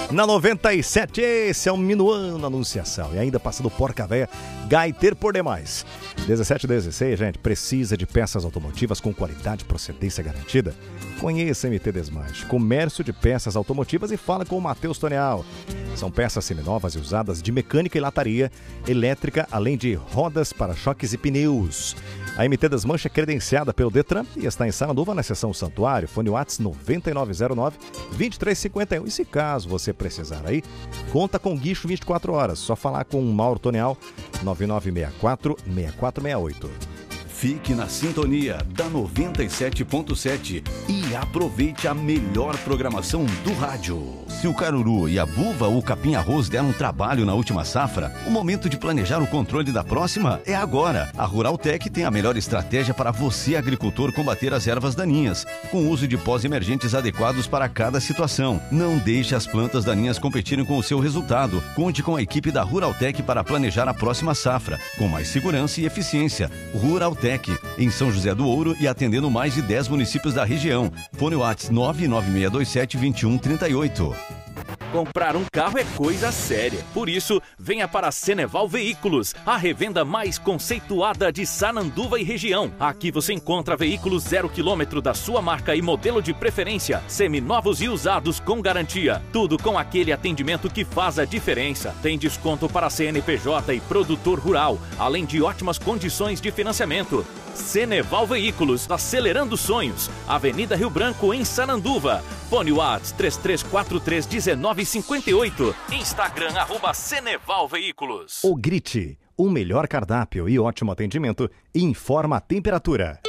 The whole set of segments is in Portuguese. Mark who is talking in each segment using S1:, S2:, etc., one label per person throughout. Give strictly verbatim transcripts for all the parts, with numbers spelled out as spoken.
S1: Na noventa e sete, esse é o Minuano Anunciação. E ainda passando Porca Véia, Gaiter por demais. dezessete e dezesseis, gente, precisa de peças automotivas com qualidade e procedência garantida? Conheça M T Desmanche, comércio de peças automotivas, e fala com o Matheus Tonial. São peças seminovas e usadas de mecânica e lataria elétrica, além de rodas, para-choques e pneus. A M T Desmanche é credenciada pelo Detran e está em Sananduva, na seção Santuário. Fone WhatsApp nove nove zero nove, dois três cinco um. E se caso você precisar aí, conta com guincho vinte e quatro horas. Só falar com o Mauro Tonial, nove nove seis quatro, seis quatro seis oito.
S2: Fique na sintonia da noventa e sete ponto sete e aproveite a melhor programação do rádio. Se o caruru e a buva ou o capim-arroz deram trabalho na última safra, o momento de planejar o controle da próxima é agora. A Ruraltec tem a melhor estratégia para você, agricultor, combater as ervas daninhas, com o uso de pós-emergentes adequados para cada situação. Não deixe as plantas daninhas competirem com o seu resultado. Conte com a equipe da Ruraltec para planejar a próxima safra, com mais segurança e eficiência. Ruraltec, em São José do Ouro e atendendo mais de dez municípios da região. Fone WhatsApp nove nove seis dois sete, dois um três oito.
S3: Comprar um carro é coisa séria. Por isso, venha para a Ceneval Veículos, a revenda mais conceituada de Sananduva e região. Aqui você encontra veículos zero quilômetro da sua marca e modelo de preferência, seminovos e usados com garantia. Tudo com aquele atendimento que faz a diferença. Tem desconto para C N P J e produtor rural, além de ótimas condições de financiamento. Ceneval Veículos, acelerando sonhos. Avenida Rio Branco, em Sananduva. Fone WhatsApp três três quatro três, um nove cinco oito. Instagram, arroba Ceneval Veículos.
S1: O Grite, o melhor cardápio e ótimo atendimento, informa a temperatura.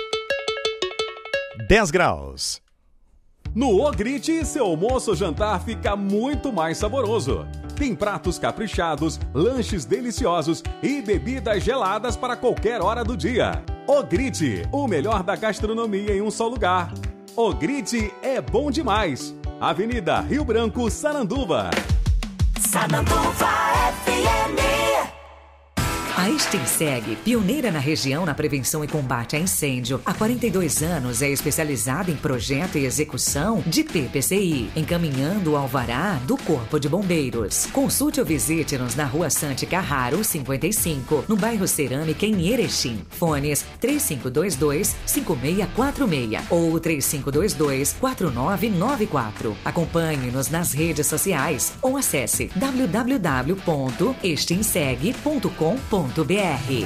S1: dez graus.
S4: No Ogrite, seu almoço ou jantar fica muito mais saboroso. Tem pratos caprichados, lanches deliciosos e bebidas geladas para qualquer hora do dia. Ogrite, o melhor da gastronomia em um só lugar. Ogrite é bom demais. Avenida Rio Branco, Sananduva.
S5: Sananduva F M.
S6: A Extinseg, pioneira na região na prevenção e combate a incêndio, há quarenta e dois anos é especializada em projeto e execução de P P C I, encaminhando o alvará do Corpo de Bombeiros. Consulte ou visite-nos na Rua Sante Carraro, cinquenta e cinco, no bairro Cerâmica, em Erechim. Fones três cinco dois dois, cinco seis quatro seis ou três cinco dois dois, quatro nove nove quatro. Acompanhe-nos nas redes sociais ou acesse w w w ponto extinseg ponto com ponto b r.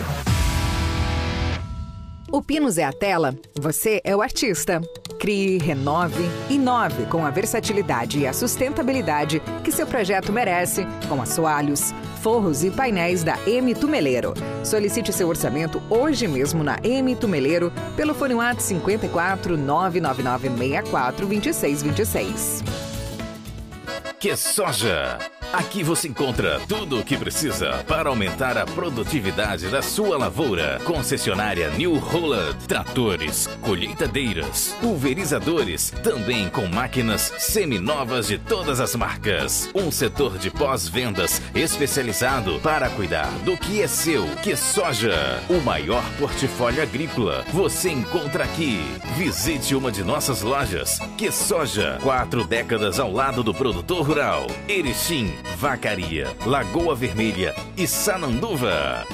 S7: O Pinos é a tela, você é o artista. Crie, renove, inove com a versatilidade e a sustentabilidade que seu projeto merece, com assoalhos, forros e painéis da M Tumeleiro. Solicite seu orçamento hoje mesmo na M Tumeleiro pelo fone WhatsApp cinco quatro nove nove nove seis quatro dois seis dois seis.
S8: Que Soja! Aqui você encontra tudo o que precisa para aumentar a produtividade da sua lavoura. Concessionária New Holland, tratores, colheitadeiras, pulverizadores, também com máquinas seminovas de todas as marcas. Um setor de pós-vendas especializado para cuidar do que é seu. Que Soja, o maior portfólio agrícola, você encontra aqui. Visite uma de nossas lojas. Que Soja, quatro décadas ao lado do produtor rural. Erechim, Vacaria, Lagoa Vermelha e Sananduva.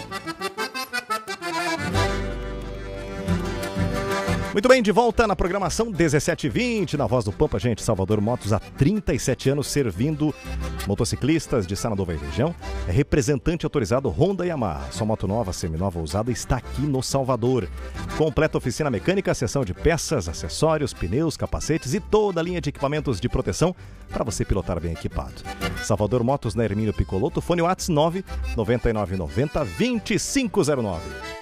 S1: Muito bem, de volta na programação dezessete e vinte, na Voz do Pampa, gente. Salvador Motos, há trinta e sete anos servindo motociclistas de Sananduva e região. É representante autorizado Honda e Yamaha. Sua moto nova, seminova, usada está aqui no Salvador. Completa oficina mecânica, seção de peças, acessórios, pneus, capacetes e toda a linha de equipamentos de proteção para você pilotar bem equipado. Salvador Motos, na Hermínio Picoloto, fone WhatsApp nove nove nove nove zero, dois cinco zero nove.